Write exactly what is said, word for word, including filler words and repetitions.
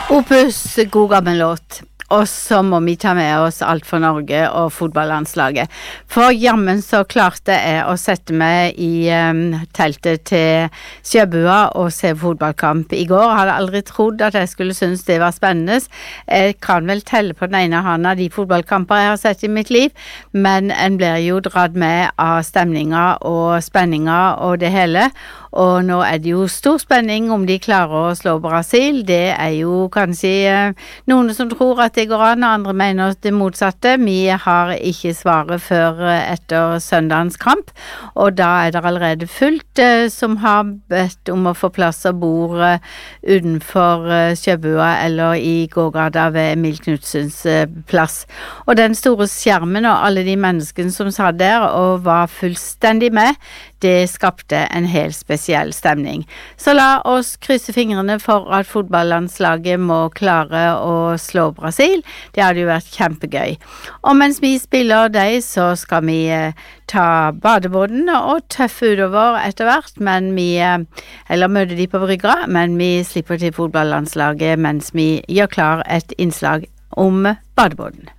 Opus, god gammel låt. Og så må vi ta med oss alt for Norge og fotballandslaget. For jammen så klarte jeg å sette meg i um, teltet til Sjøbua og se fotballkamp i går. Jeg hadde aldri trodd at jeg skulle synes det var spennende. Jeg kan vel telle på den ene hånda de fotballkamper jeg har sett i mitt liv, men en blir jo dratt med av stemninger og spenninger og det hele. Og nå er det jo stor spenning om de klarer å slå Brasil. Det er jo kanskje eh, noen som tror at det går an, og andre mener det motsatte. Vi har ikke svaret før etter søndagens kamp, og da er det allerede fullt eh, som har bedt om å få plass og bord eh, utenfor eh, Sjøbua eller i gågata ved Emil Knudsens eh, plass. Og den store skjermen og alle de menneskene som satt der og var fullstendig med, det skapte en helt spesiell stemning. Så la oss krysse fingrene for at fotballandslaget må klare å slå Brasil. Det hadde jo vært kjempegøy. Og mens vi spiller deg, så skal vi eh, ta badebåten og tøffe utover etter hvert, men vi, eh, eller møte de på brygga, men vi slipper til fotballandslaget mens vi gjør klar et innslag om badebåten.